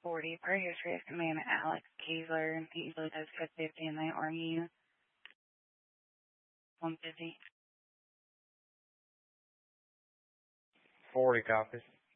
40 per history of command Alex Keesler. He usually does 50 and they argue 150. 40 copies.